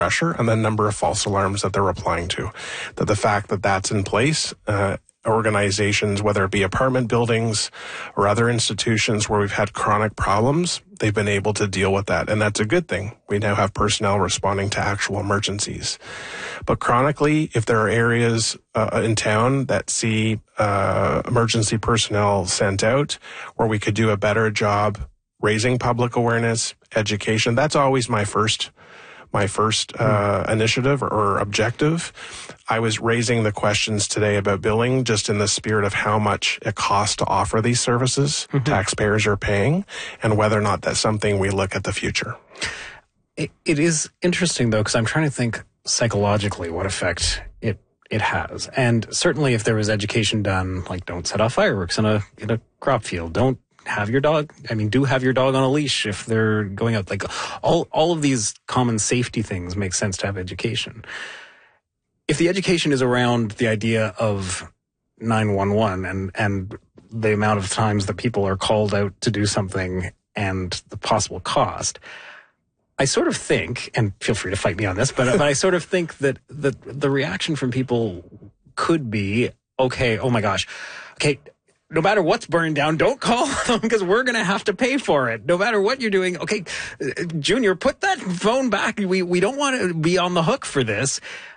pressure and the number of false alarms that they're replying to. That the fact that that's in place, organizations, whether it be apartment buildings or other institutions where we've had chronic problems, they've been able to deal with that. And that's a good thing. We now have personnel responding to actual emergencies. But chronically, if there are areas in town that see emergency personnel sent out where we could do a better job raising public awareness, education, that's always my first initiative or objective. I was raising the questions today about billing just in the spirit of how much it costs to offer these services taxpayers are paying and whether or not that's something we look at the future. It is interesting, though, because I'm trying to think psychologically what effect it has. And certainly if there was education done, like don't set off fireworks in a crop field, don't have your dog. Do have your dog on a leash if they're going out. Like all of these common safety things make sense to have education. If the education is around the idea of 911 and the amount of times that people are called out to do something and the possible cost, I sort of think, and feel free to fight me on this, but I sort of think that the reaction from people could be, okay, oh my gosh, okay, no matter what's burned down, don't call them because we're going to have to pay for it. No matter what you're doing. Okay, Junior, put that phone back. We don't want to be on the hook for this.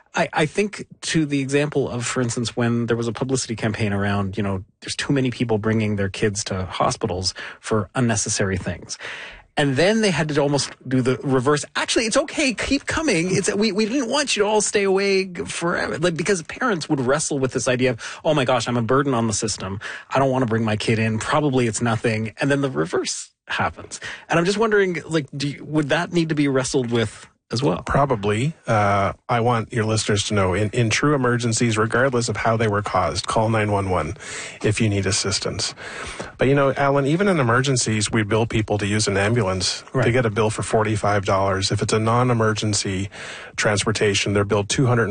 I think to the example of, for instance, when there was a publicity campaign around, there's too many people bringing their kids to hospitals for unnecessary things. And then they had to almost do the reverse. Actually, it's okay. Keep coming. We didn't want you to all stay away forever. Because parents would wrestle with this idea of, oh my gosh, I'm a burden on the system. I don't want to bring my kid in. Probably it's nothing. And then the reverse happens. And I'm just wondering, would that need to be wrestled with as well? Probably. I want your listeners to know, in true emergencies, regardless of how they were caused, call 911 if you need assistance. But, Alan, even in emergencies, we bill people to use an ambulance. Right. They get a bill for $45. If it's a non-emergency transportation, they're billed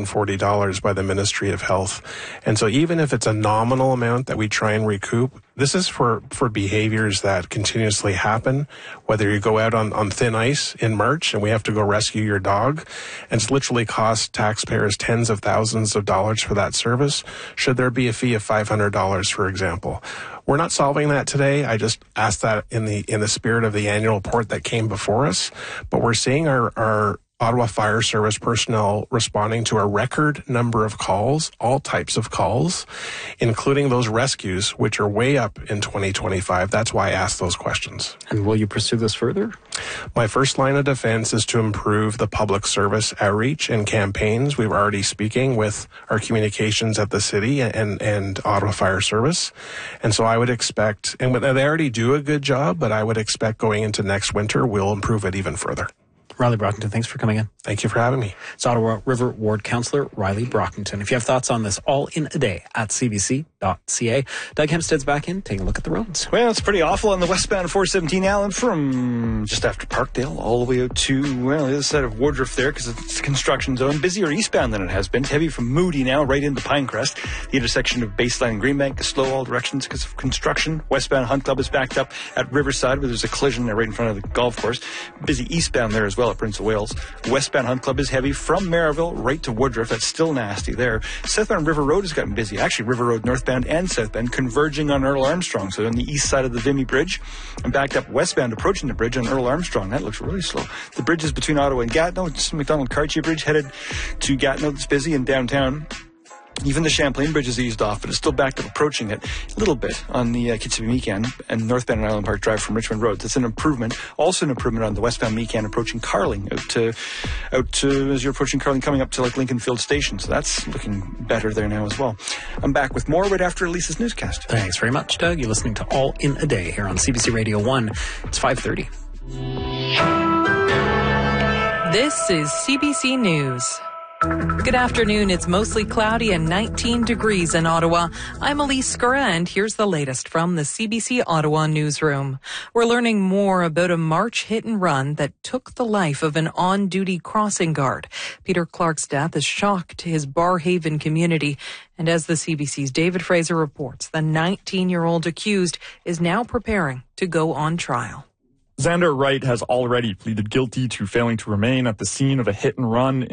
$240 by the Ministry of Health. And so even if it's a nominal amount that we try and recoup, this is for behaviors that continuously happen, whether you go out on thin ice in March and we have to go rescue your dog, and it's literally cost taxpayers tens of thousands of dollars for that service. Should there be a fee of $500, for example? We're not solving that today. I just asked that in the spirit of the annual report that came before us, but we're seeing our Ottawa Fire Service personnel responding to a record number of calls, all types of calls, including those rescues, which are way up in 2025. That's why I asked those questions. And will you pursue this further? My first line of defense is to improve the public service outreach and campaigns. We're already speaking with our communications at the city and Ottawa Fire Service. And so I would expect, and they already do a good job, but I would expect going into next winter, we'll improve it even further. Riley Brockington, thanks for coming in. Thank you for having me. It's Ottawa River Ward Councillor Riley Brockington. If you have thoughts on this, all in a day at cbc.ca. Doug Hempstead's back in, taking a look at the roads. Well, it's pretty awful on the westbound 417, Alan, from just after Parkdale all the way out to, the other side of Woodruff there, because it's a construction zone. Busier eastbound than it has been. It's heavy from Moody now, right into Pinecrest. The intersection of Baseline and Greenbank is slow all directions because of construction. Westbound Hunt Club is backed up at Riverside, where there's a collision there right in front of the golf course. Busy eastbound there as well at Prince of Wales. Westbound Hunt Club is heavy from Maryville right to Woodruff. That's still nasty there. Southbound River Road has gotten busy. Actually, River Road northbound and southbound converging on Earl Armstrong. So on the east side of the Vimy Bridge and backed up westbound approaching the bridge on Earl Armstrong. That looks really slow. The bridge is between Ottawa and Gatineau. It's McDonald-Cartier Bridge headed to Gatineau. That's busy in downtown. Even the Champlain Bridge is eased off, but it's still backed up approaching it a little bit on the Kitsappi-Meekan and northbound and Island Park Drive from Richmond Road. That's an improvement. Also an improvement on the westbound Meekan approaching Carling out to as you're approaching Carling, coming up to Lincoln Field Station. So that's looking better there now as well. I'm back with more right after Lisa's newscast. Thanks very much, Doug. You're listening to All in a Day here on CBC Radio 1. It's 5:30. This is CBC News. Good afternoon. It's mostly cloudy and 19 degrees in Ottawa. I'm Elise Skura, and here's the latest from the CBC Ottawa newsroom. We're learning more about a March hit and run that took the life of an on-duty crossing guard. Peter Clark's death has shocked his Barrhaven community. And as the CBC's David Fraser reports, the 19-year-old accused is now preparing to go on trial. Xander Wright has already pleaded guilty to failing to remain at the scene of a hit and run